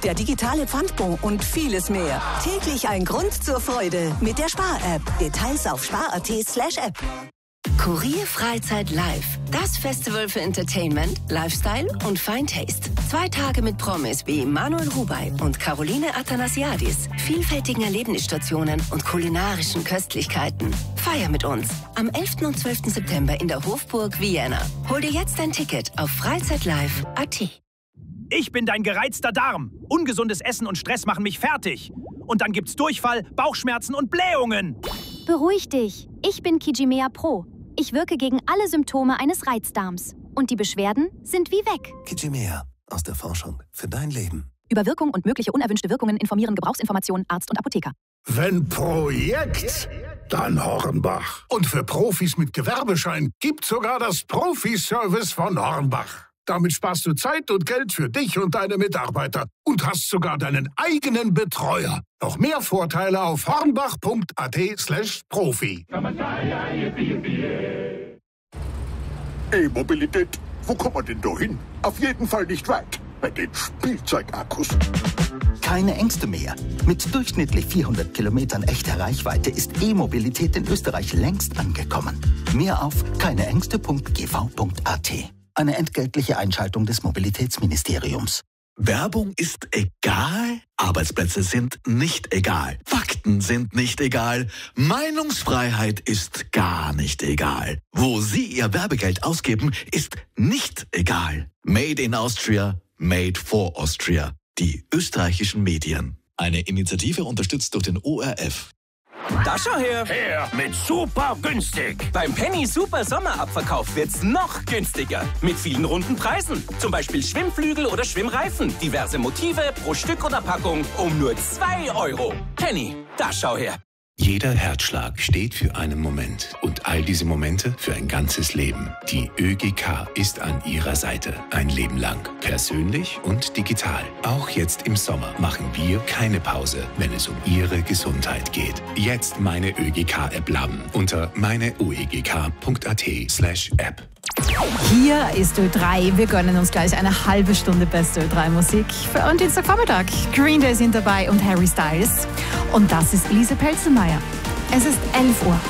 der digitale Pfandbon und vieles mehr. Täglich ein Grund zur Freude mit der Spar-App. Details auf spar.at/App. Kurier Freizeit Live. Das Festival für Entertainment, Lifestyle und Fine Taste. 2 Tage mit Promis wie Manuel Rubey und Caroline Athanasiadis, vielfältigen Erlebnisstationen und kulinarischen Köstlichkeiten. Feier mit uns am 11. und 12. September in der Hofburg Vienna. Hol dir jetzt ein Ticket auf freizeitlive.at. Ich bin dein gereizter Darm. Ungesundes Essen und Stress machen mich fertig. Und dann gibt's Durchfall, Bauchschmerzen und Blähungen. Beruhig dich. Ich bin Kijimea Pro. Ich wirke gegen alle Symptome eines Reizdarms. Und die Beschwerden sind wie weg. Kijimea. Aus der Forschung für dein Leben. Über Wirkung und mögliche unerwünschte Wirkungen informieren Gebrauchsinformationen Arzt und Apotheker. Wenn Projekt, dann Hornbach. Und für Profis mit Gewerbeschein gibt's sogar das Profiservice von Hornbach. Damit sparst du Zeit und Geld für dich und deine Mitarbeiter und hast sogar deinen eigenen Betreuer. Noch mehr Vorteile auf hornbach.at/Profi. E-Mobilität, wo kommt man denn da hin? Auf jeden Fall nicht weit, bei den Spielzeugakkus. Keine Ängste mehr. Mit durchschnittlich 400 Kilometern echter Reichweite ist E-Mobilität in Österreich längst angekommen. Mehr auf keineängste.gv.at. Eine entgeltliche Einschaltung des Mobilitätsministeriums. Werbung ist egal, Arbeitsplätze sind nicht egal, Fakten sind nicht egal, Meinungsfreiheit ist gar nicht egal. Wo Sie Ihr Werbegeld ausgeben, ist nicht egal. Made in Austria, made for Austria. Die österreichischen Medien. Eine Initiative unterstützt durch den ORF. Da schau her! Her mit super günstig. Beim Penny Super Sommerabverkauf wird's noch günstiger. Mit vielen runden Preisen. Zum Beispiel Schwimmflügel oder Schwimmreifen. Diverse Motive pro Stück oder Packung um nur 2 Euro. Penny, da schau her! Jeder Herzschlag steht für einen Moment und all diese Momente für ein ganzes Leben. Die ÖGK ist an Ihrer Seite. Ein Leben lang. Persönlich und digital. Auch jetzt im Sommer machen wir keine Pause, wenn es um Ihre Gesundheit geht. Jetzt meine ÖGK-App laden unter meineuegk.at/App. Hier ist Ö3. Wir gönnen uns gleich eine halbe Stunde beste Ö3-Musik für einen Dienstagvormittag. Green Day sind dabei und Harry Styles. Und das ist Lise Pelzelmeier. Es ist 11 Uhr.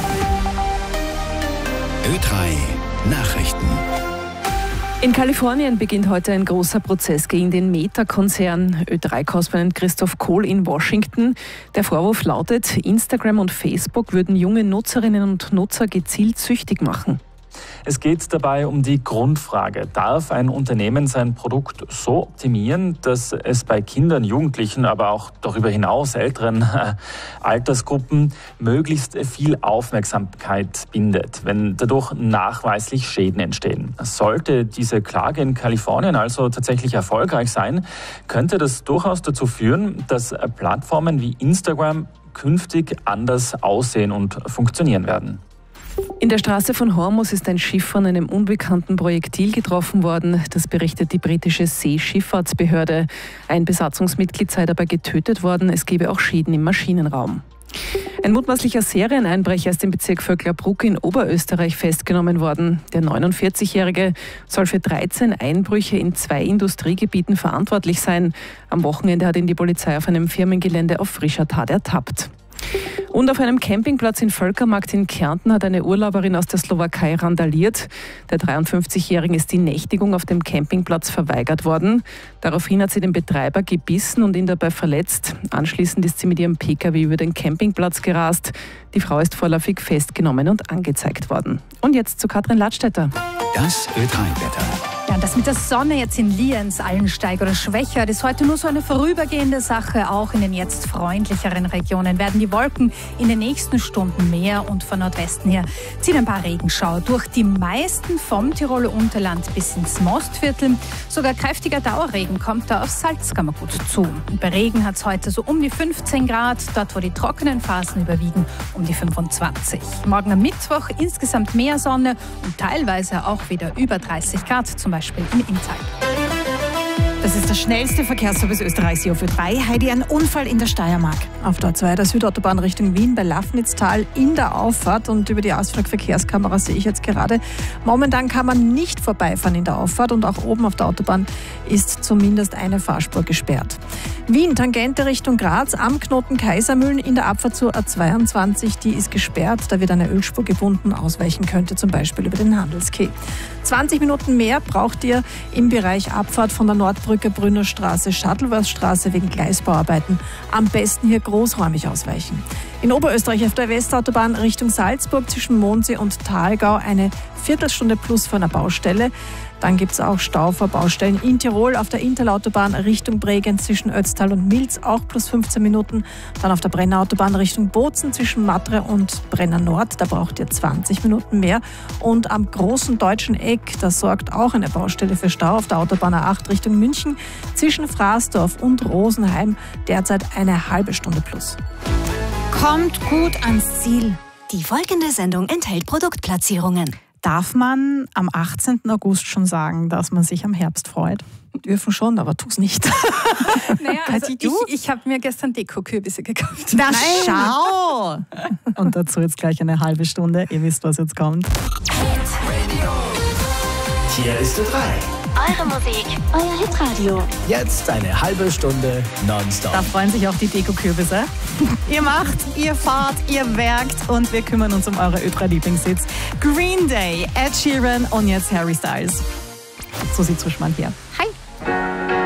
Ö3 Nachrichten. In Kalifornien beginnt heute ein großer Prozess gegen den Meta-Konzern. Ö3-Korrespondent Christoph Kohl in Washington. Der Vorwurf lautet, Instagram und Facebook würden junge Nutzerinnen und Nutzer gezielt süchtig machen. Es geht dabei um die Grundfrage: Darf ein Unternehmen sein Produkt so optimieren, dass es bei Kindern, Jugendlichen, aber auch darüber hinaus älteren Altersgruppen möglichst viel Aufmerksamkeit bindet, wenn dadurch nachweislich Schäden entstehen? Sollte diese Klage in Kalifornien also tatsächlich erfolgreich sein, könnte das durchaus dazu führen, dass Plattformen wie Instagram künftig anders aussehen und funktionieren werden. In der Straße von Hormuz ist ein Schiff von einem unbekannten Projektil getroffen worden. Das berichtet die britische Seeschifffahrtsbehörde. Ein Besatzungsmitglied sei dabei getötet worden. Es gebe auch Schäden im Maschinenraum. Ein mutmaßlicher Serieneinbrecher ist im Bezirk Vöcklerbruck in Oberösterreich festgenommen worden. Der 49-Jährige soll für 13 Einbrüche in 2 Industriegebieten verantwortlich sein. Am Wochenende hat ihn die Polizei auf einem Firmengelände auf frischer Tat ertappt. Und auf einem Campingplatz in Völkermarkt in Kärnten hat eine Urlauberin aus der Slowakei randaliert. Der 53-Jährigen ist die Nächtigung auf dem Campingplatz verweigert worden. Daraufhin hat sie den Betreiber gebissen und ihn dabei verletzt. Anschließend ist sie mit ihrem Pkw über den Campingplatz gerast. Die Frau ist vorläufig festgenommen und angezeigt worden. Und jetzt zu Katrin Ladstätter. Das Ö3-Wetter. Ja, das mit der Sonne jetzt in Lienz, Allensteig oder Schwächert ist heute nur so eine vorübergehende Sache. Auch in den jetzt freundlicheren Regionen werden die Wolken in den nächsten Stunden mehr und von Nordwesten her ziehen ein paar Regenschauer durch die meisten vom Tiroler Unterland bis ins Mostviertel. Sogar kräftiger Dauerregen kommt da auf Salzkammergut zu. Und bei Regen hat es heute so um die 15 Grad, dort wo die trockenen Phasen überwiegen, um die 25. Morgen am Mittwoch insgesamt mehr Sonne und teilweise auch wieder über 30 Grad, zum Beispiel im Inntal. Das ist der schnellste Verkehrsservice Österreichs, Ö3. Heidi, ein Unfall in der Steiermark. Auf der A2 der Südautobahn Richtung Wien bei Lafnitztal in der Auffahrt und über die Ausflugverkehrskamera sehe ich jetzt gerade. Momentan kann man nicht vorbeifahren in der Auffahrt und auch oben auf der Autobahn ist zumindest eine Fahrspur gesperrt. Wien, Tangente Richtung Graz am Knoten Kaisermühlen in der Abfahrt zur A22, die ist gesperrt. Da wird eine Ölspur gebunden, ausweichen könnte zum Beispiel über den Handelskeh. 20 Minuten mehr braucht ihr im Bereich Abfahrt von der Nordbrücke Brünner Straße, Shuttleworth-Straße wegen Gleisbauarbeiten. Am besten hier großräumig ausweichen. In Oberösterreich auf der Westautobahn Richtung Salzburg zwischen Mondsee und Thalgau eine Viertelstunde plus vor einer Baustelle. Dann gibt es auch Stau vor Baustellen in Tirol auf der Interlautobahn Richtung Bregenz zwischen Ötztal und Milz, auch plus 15 Minuten. Dann auf der Brennerautobahn Richtung Bozen zwischen Matre und Brenner Nord, da braucht ihr 20 Minuten mehr. Und am großen deutschen Eck, da sorgt auch eine Baustelle für Stau auf der Autobahn A8 Richtung München zwischen Fraßdorf und Rosenheim, derzeit eine halbe Stunde plus. Kommt gut ans Ziel. Die folgende Sendung enthält Produktplatzierungen. Darf man am 18. August schon sagen, dass man sich am Herbst freut? Dürfen schon, aber tu's nicht. Naja, also ich habe mir gestern Dekokürbisse gekauft. Na schau! Und dazu jetzt gleich eine halbe Stunde. Ihr wisst, was jetzt kommt. Hier ist Ö3. Eure Musik, euer Hitradio. Jetzt eine halbe Stunde nonstop. Da freuen sich auch die Dekokürbisse. Ihr macht, ihr fahrt, ihr werkt und wir kümmern uns um eure Ö3-Lieblingshits. Green Day, Ed Sheeran und jetzt Harry Styles. So sieht's frisch mal hier.